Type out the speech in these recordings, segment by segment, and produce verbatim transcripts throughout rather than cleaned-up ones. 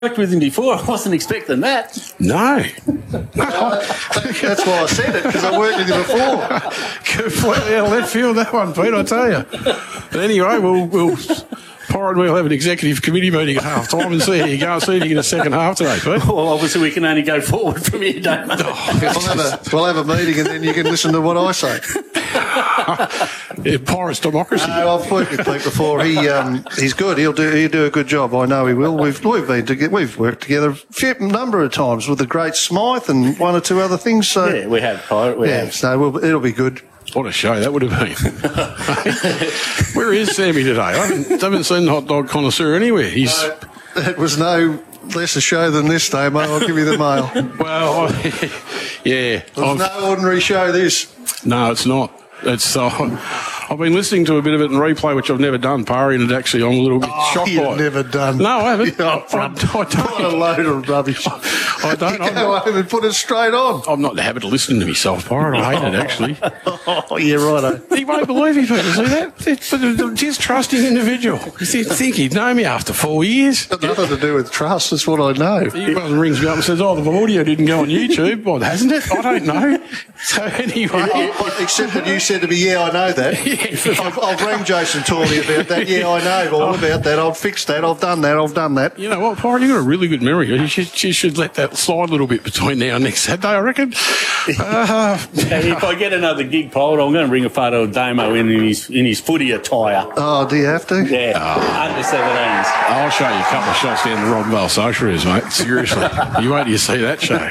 worked with him before. I wasn't expecting that. No. That's why I said it, because I worked with you before. Completely out of left field, that one, Pete, I tell you. But anyway, we'll... we'll Pirate, we'll have an executive committee meeting at half time and see how you go. See if you get a second half today, Pete. Well, obviously we can only go forward from here, don't we? Oh, we'll, have a, we'll have a meeting and then you can listen to what I say. Yeah, Pirates democracy. No, I've worked with Pete before. He um, he's good. He'll do he'll do a good job. I know he will. We've we've been together. We've worked together a fair number of times with the great Smythe and one or two other things. So yeah, we have Pirate. We yeah, have. so we'll, it'll be good. What a show that would have been. Where is Sammy today? I haven't, haven't seen the hot dog connoisseur anywhere. He's Uh, it was no less a show than this, Damo. I'll give you the mail. well, I, yeah. It was no ordinary show, this. No, it's not. It's. Uh, I've been listening to a bit of it in replay, which I've never done, Parry, and it actually I'm a little bit Oh, shocked you've by it. never done. No, I haven't. You're I, not I, I don't. What a load of rubbish. I don't. You I'm go not, home and put it straight on. I'm not in the habit of listening to myself, Pirate. I hate it, actually. Oh, yeah, righto. He won't believe me, people. See that? But a distrusting individual. You think he'd know me after four years? Got nothing to do with trust. That's what I know. He goes and rings me up and says, oh, the audio didn't go on YouTube. Well, hasn't it? I don't know. So anyway... Except that you said to me, yeah, I know that. I've, I've rang Jason Torley about that. Yeah, I know all about that. I've fixed that. I've done that. I've done that. You know what, Pirate? You've got a really good memory. You should, you should let that slide a little bit between now and next Saturday, I reckon. Uh, If I get another gig, Pirate, I'm going to bring a photo of Damo in his in his footy attire. Oh, do you have to? Yeah, under seventeens. I'll show you a couple of shots down the Robinvale sociaries, mate. Seriously. You wait till you see that show.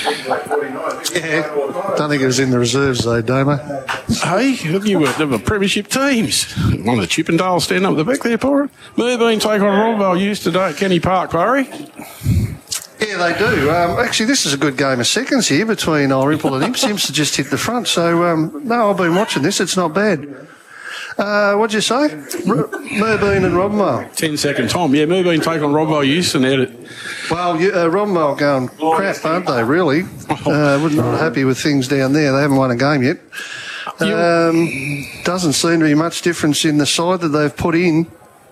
Yeah. Don't think it was in the reserves, though, Damo. Hey, you were the premiership teams. One of the Chippendales stand up the back there, Pirate. Merbean take on Robinvale Youth today at Kenny Park, Parry. Yeah, they do. Um, actually, this is a good game of seconds here between Dalrymple and him. Seems to just hit the front. So, um, no, I've been watching this. It's not bad. Uh, what'd you say? R- Merbean and Robinvale. Ten second time. Yeah, Merbean take on Robinvale Youth and out it. Well, you, uh, Robinvale going crap, aren't they, really? Uh, we're not happy with things down there. They haven't won a game yet. Um, doesn't seem to be much difference in the side that they've put in.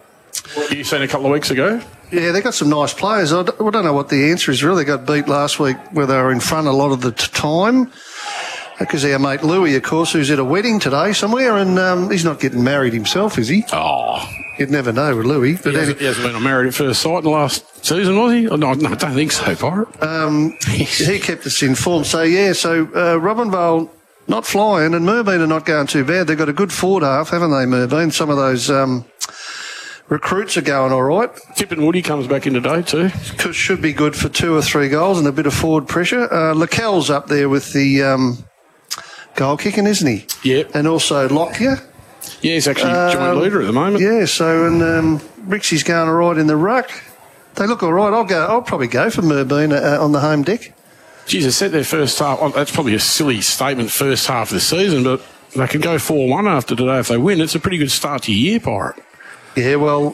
You seen a couple of weeks ago? Yeah, they've got some nice players. I don't, I don't know what the answer is, really. They got beat last week where they were in front a lot of the t- time. Because our mate Louis, of course, who's at a wedding today somewhere, and um, he's not getting married himself, is he? Oh. You'd never know with Louis. But He hasn't, he hasn't been on Married at First Sight in the last season, was he? Oh, no, no, I don't think so, Pirate. um, he kept us informed. So, yeah, so uh, Robinvale not flying and Merbean are not going too bad. They've got a good forward half, haven't they, Merbean? Some of those um, recruits are going all right. Tip and Woody comes back in today too. Should be good for two or three goals and a bit of forward pressure. Uh, Lecal's up there with the um, goal kicking, isn't he? Yep. And also Lockyer. Yeah, he's actually Um, joint leader at the moment. Yeah, so, and um, Rixie's going all right in the ruck. They look all right. I'll go. I'll probably go for Merbean uh, on the home deck. Jesus, set their first half. Oh, that's probably a silly statement, first half of the season, but they could go four one after today if they win. It's a pretty good start to your year, Pirate. Yeah, well,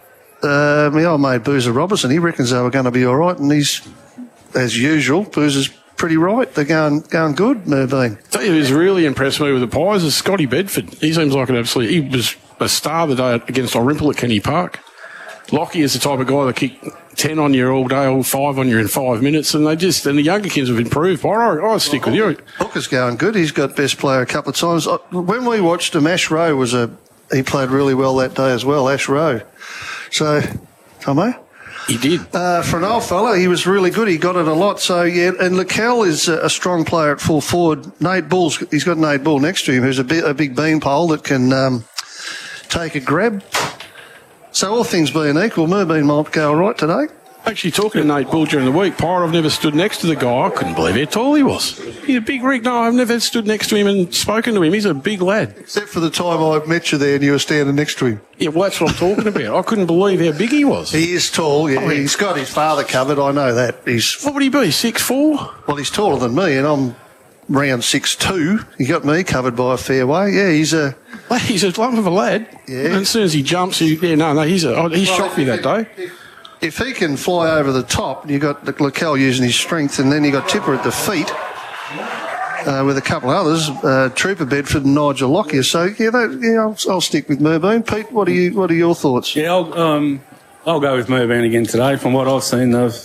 uh, my old mate Boozer Robertson, he reckons they were going to be all right, and he's, as usual, Boozer's pretty right. They're going going good, Merbean. Tell you who's really impressed me with the Pies is Scotty Bedford. He seems like an absolute... He was a star the day against Dalrymple at Kenny Park. Lockie is the type of guy that kick ten on you all day, or five on you in five minutes, and they just... And the younger kids have improved. Pirate, I'll stick with you. Hooker's going good. He's got best player a couple of times. Uh, When we watched him, Ash Rowe was a... He played really well that day as well, Ash Rowe. So, Tomo? He did. Uh, for an old fella, he was really good. He got it a lot. So, yeah, and Lecale is a, a strong player at full forward. Nate Bull's, he's got Nate Bull next to him, who's a, bi- a big beanpole that can um, take a grab. So, all things being equal, Merbean might go all right today. Actually, talking to Nate Bull during the week, Pirate, I've never stood next to the guy. I couldn't believe how tall he was. He's a big rig. No, I've never stood next to him and spoken to him. He's a big lad. Except for the time I met you there and you were standing next to him. Yeah, well, that's what I'm talking about. I couldn't believe how big he was. He is tall, yeah. Oh, yeah. He's got his father covered, I know that. He's What would he be, six four? Well, he's taller than me, and I'm round six two. He got me covered by a fair way. Yeah, he's a... Well, he's a lump of a lad. Yeah. And as soon as he jumps, he, yeah, no, no, he's a, oh, he Well, shocked me that day. If, if he can fly over the top, you got Lecale using his strength, and then you got Tipper at the feet uh, with a couple of others, uh, Trooper Bedford and Nigel Lockyer. So yeah, that, yeah, I'll, I'll stick with Merbean. Pete, what are you? What are your thoughts? Yeah, I'll, um, I'll go with Mervan again today. From what I've seen, they've